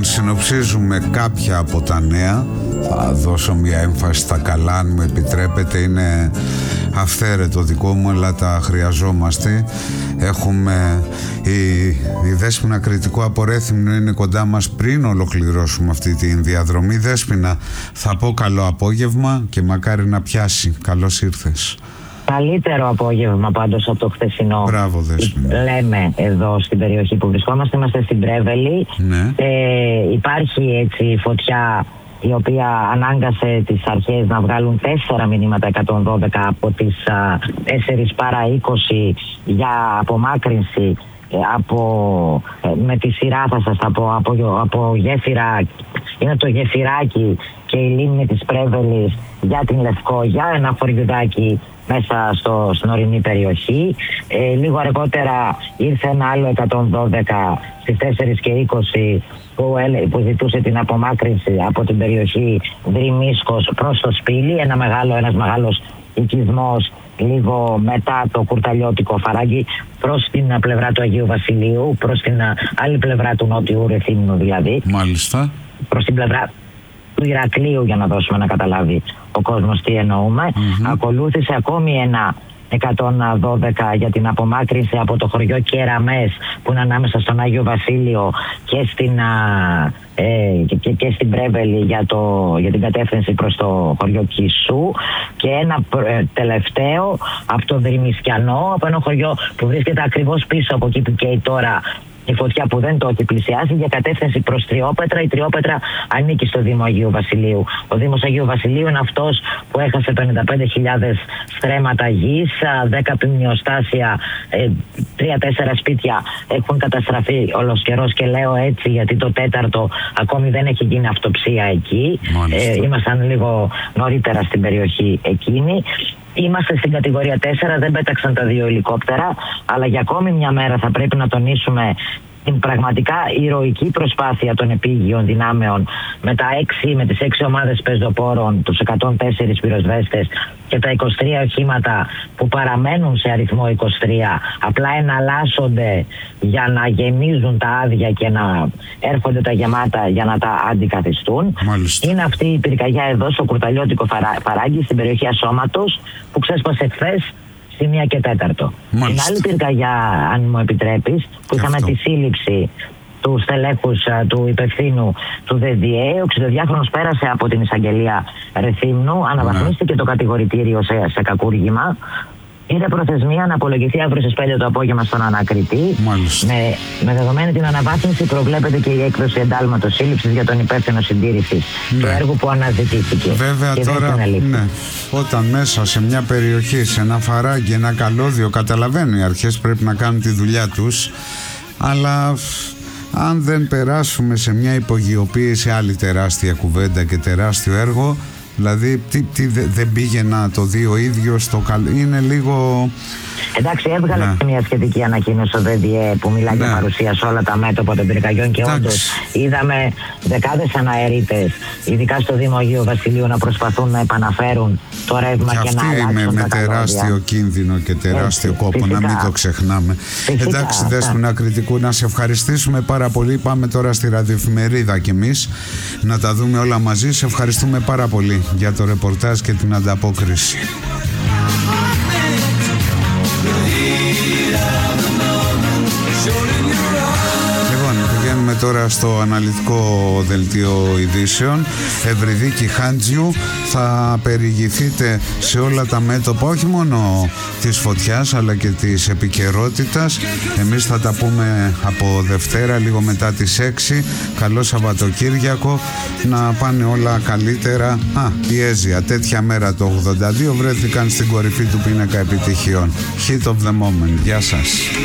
Λοιπόν, συνοψίζουμε κάποια από τα νέα. Θα δώσω μια έμφαση στα καλά, αν μου επιτρέπετε. Είναι αυθαίρετο δικό μου, αλλά τα χρειαζόμαστε. Έχουμε η Δέσποινα Κρητικού από Ρέθυμνο, είναι κοντά μας πριν ολοκληρώσουμε αυτή τη διαδρομή. Δέσποινα, θα πω καλό απόγευμα και μακάρι να πιάσει. Καλώς ήρθες. Καλύτερο απόγευμα πάντως από το χθεσινό. Μπράβο, Δέσποινα. Λέμε εδώ στην περιοχή που βρισκόμαστε, είμαστε στην Πρέβελη. Ναι. Υπάρχει έτσι φωτιά η οποία ανάγκασε τις αρχές να βγάλουν 4 μηνύματα 112 από τις 4 παρά 20 για απομάκρυνση με τη σειρά, θα σας τα πω, από γέφυρα. Είναι το Γεφυράκι και η λίμνη της Πρέβελης για την Λευκό, για ένα χωριουδάκι μέσα στην ορεινή περιοχή. Λίγο αργότερα ήρθε ένα άλλο 112 στις 4 και 20 που ζητούσε την απομάκρυνση από την περιοχή Δρυμίσκος προς το Σπήλι, ένας μεγάλος οικισμός λίγο μετά το Κουρταλιώτικο Φαράγγι, προς την πλευρά του Αγίου Βασιλείου, προς την άλλη πλευρά του Νότιου Ρεθύμνου δηλαδή. Μάλιστα. Προς την πλευρά του Ηρακλείου, για να δώσουμε να καταλάβει ο κόσμος τι εννοούμε. Ακολούθησε ακόμη ένα 112 για την απομάκρυνση από το χωριό Κεραμές, που είναι ανάμεσα στον Άγιο Βασίλειο και στην Πρέβελη, για την κατεύθυνση προς το χωριό Κισού, και ένα τελευταίο από το Δρυμισκιανό, από ένα χωριό που βρίσκεται ακριβώς πίσω από εκεί που καίει τώρα η φωτιά, που δεν το έχει πλησιάσει, για κατεύθυνση προς Τριόπετρα. Η Τριόπετρα ανήκει στο Δήμο Αγίου Βασιλείου. Ο Δήμος Αγίου Βασιλείου είναι αυτός που έχασε 55.000 στρέμματα γης, 10 πυμνιοστάσια, 3-4 σπίτια έχουν καταστραφεί όλος καιρός, και λέω έτσι γιατί το 4ο ακόμη δεν έχει γίνει αυτοψία εκεί. Ήμασταν λίγο νωρίτερα στην περιοχή εκείνη. Είμαστε στην κατηγορία 4, δεν πέταξαν τα 2 ελικόπτερα, αλλά για ακόμη μια μέρα θα πρέπει να τονίσουμε την πραγματικά ηρωική προσπάθεια των επίγειων δυνάμεων με τις 6 ομάδες πεζοπόρων, τους 104 πυροσβέστες και τα 23 οχήματα που παραμένουν σε αριθμό 23, απλά εναλλάσσονται για να γεμίζουν τα άδεια και να έρχονται τα γεμάτα για να τα αντικαθιστούν. Μάλιστα. Είναι αυτή η πυρκαγιά εδώ στο Κουρταλιώτικο Φαράγγι, στην περιοχή Ασώματος, που ξέσπασε χθες στη 1 και 4. Μάλιστα. Την άλλη πυρκαγιά, αν μου επιτρέπεις, που είχαμε τη σύλληψη του στελέχους του υπευθύνου του ΔΔΕ, ο 62χρονος πέρασε από την εισαγγελία Ρεθύμνου, αναβαθμίστηκε το κατηγορητήριο σε κακούργημα. Είναι προθεσμία να απολογηθεί αύριο στις 5 το απόγευμα στον ανακριτή. Με δεδομένη την αναβάθμιση, προβλέπεται και η έκδοση εντάλματος σύλληψης για τον υπεύθυνο συντήρησης του έργου που αναζητήθηκε. Βέβαια τώρα, όταν μέσα σε μια περιοχή, σε ένα φαράγγι, ένα καλώδιο, καταλαβαίνουν οι αρχές πρέπει να κάνουν τη δουλειά τους, αλλά αν δεν περάσουμε σε μια υπογειοποίηση, άλλη τεράστια κουβέντα και τεράστιο έργο. Δηλαδή, δεν πήγε να το δει ο ίδιος το καλό. Είναι λίγο. Εντάξει, έβγαλε μια σχετική ανακοίνωση στο ΔΔΕ που μιλάει για παρουσία σε όλα τα μέτωπα των πυρκαγιών, και όντως είδαμε δεκάδες αναερίτες, ειδικά στο Δήμο Αγίου Βασιλείου, να προσπαθούν να επαναφέρουν το ρεύμα και να αλλάξουν με τεράστιο κίνδυνο και τεράστιο κόπο, φυσικά. Να μην το ξεχνάμε. Εντάξει, Δέσποινα Κρητικού, να σε ευχαριστήσουμε πάρα πολύ. Πάμε τώρα στη ραδιοεφημερίδα κι εμείς να τα δούμε όλα μαζί. Σε ευχαριστούμε πάρα πολύ για το ρεπορτάζ και την ανταπόκριση. Λοιπόν, πηγαίνουμε τώρα στο αναλυτικό δελτίο ειδήσεων. Ευρυδίκη Χάντζιου, θα περιηγηθείτε σε όλα τα μέτωπα, όχι μόνο της φωτιάς αλλά και της επικαιρότητας. Εμείς θα τα πούμε από Δευτέρα, λίγο μετά τις 6. Καλό Σαββατοκύριακο, να πάνε όλα καλύτερα. Η Έζια, τέτοια μέρα το 82 βρέθηκαν στην κορυφή του πίνακα επιτυχιών. Hit of the moment. Γεια σας.